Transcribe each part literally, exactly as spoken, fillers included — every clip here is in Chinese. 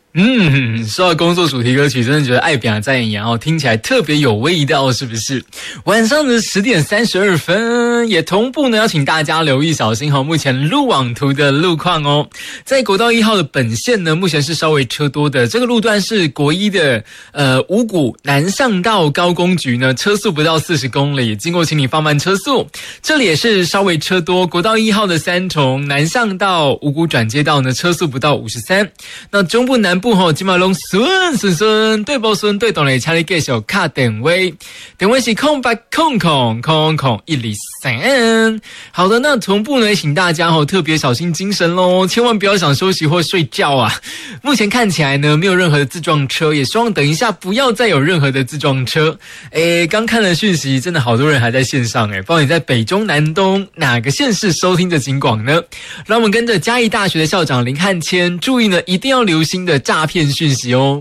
嗯，说到工作主题歌曲，真的觉得爱表在眼阳哦，听起来特别有味道，是不是？晚上的十点三十二分，也同步呢，要请大家留意小心哈，目前路网图的路况哦，在国道一号的本线呢，目前是稍微车多的，这个路段是国一的呃五股南上到高工局呢，车速不到四十公里，经过请你放慢车速。这里也是稍微车多，国道一号的三重南上到五股转接道呢，车速不到五十三。那中部南部吼，今嘛拢顺顺顺，对不顺对懂嘞，请你继续卡电话，电话是空八空空空空一零三。好的，那同步呢，请大家吼特别小心精神咯，千万不要想休息或睡觉啊。目前看起来呢，没有任何的自撞车，也希望等一下不要再有任何的自撞车。诶，刚看了讯息，真的好多人还在线上诶，不知道你在北中南东哪个县市收听着警广呢？让我们跟着嘉义大学的校长林汉谦，注意呢，一定要留心的诈骗讯息哦。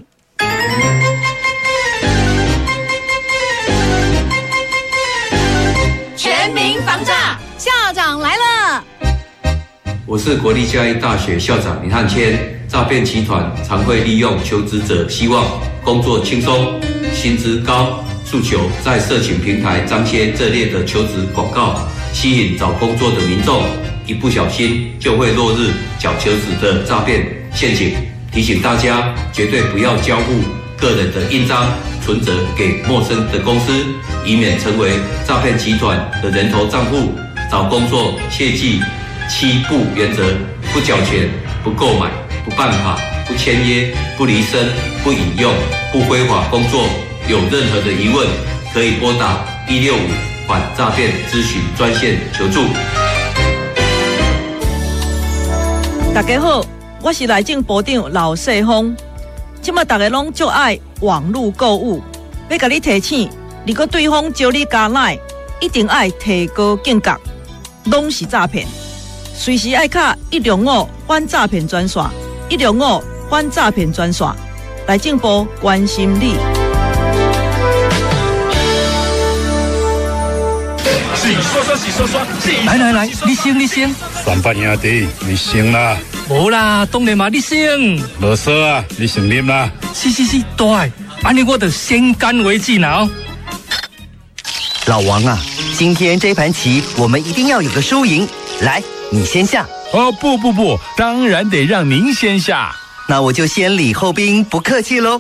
全民防诈，校长来了。 我是国立嘉义大学校长林汉谦。诈骗集团常会利用求职者希望工作轻松、薪资高诉求，在社群平台张贴这类的求职广告，吸引找工作的民众，一不小心就会落入假求职的诈骗陷阱。提醒大家，绝对不要交付个人的印章、存折给陌生的公司，以免成为诈骗集团的人头账户。找工作切记七不原则：不缴钱、不购买、不办卡、不签约、不离身、不引用、不非法工作。有任何的疑问，可以拨打一六五反诈骗咨询专线求助。 大家好，我是内政部长老世峰。现在大家拢就爱网络购物，要甲你提醒，如果对方招你加赖，一定爱提高警觉，拢是诈骗。随时爱卡一零五反诈骗专线，一零五反诈骗专线，内政部关心你。 洗刷刷，洗刷刷， 来来来，你先你先。 三八兄弟，你先啦。 无啦，当然嘛，你先。 无说啊，你先啉啦。 是是是，对，安尼我就先干为敬了。 老王啊，今天这盘棋我们一定要有个输赢。来，你先下。 哦不不不，当然得让您先下。 那我就先礼后兵，不客气喽。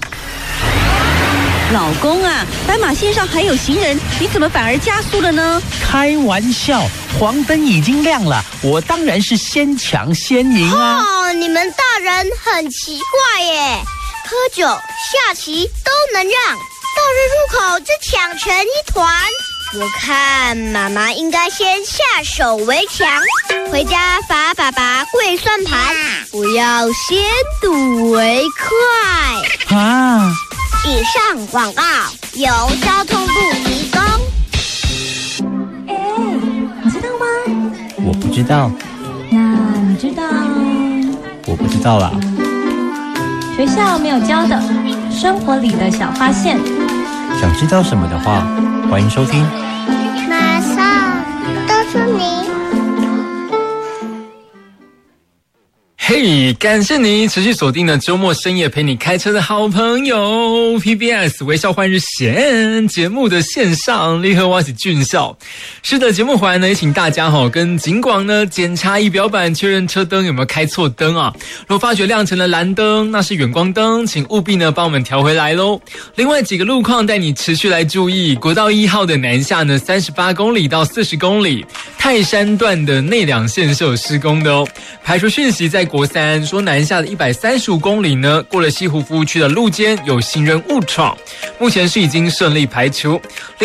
老公啊，斑马线上还有行人，你怎么反而加速了呢？ 开玩笑，黄灯已经亮了，我当然是先抢先赢啊！ 哦，你们大人很奇怪耶，喝酒、下棋都能让，到日入口就抢成一团。我看妈妈应该先下手为强，回家罚爸爸跪算盘，不要先睹为快啊！ 以上广告由交通部提供。 哎，你知道吗？ 我不知道。 那你知道？ 我不知道啦。 学校没有教的，生活里的小发现。 想知道什么的话，欢迎收听。 马上告诉你。 嘿，感谢你持续锁定了周末深夜陪你开车的好朋友 P B S 微笑换日线节目的线上立刻挖起俊校。是的，节目回来呢，也请大家哈跟警广呢检查仪表板，确认车灯有没有开错灯啊。如果发觉亮成了蓝灯，那是远光灯，请务必呢帮我们调回来咯。另外几个路况带你持续来注意，国道一号的南下呢三十八公里到四十公里，泰山段的内两线是有施工的哦。排除讯息在国三说南下的一百三十五公里呢，过了西湖服务区的路肩有行人误闯，目前是已经顺利排除。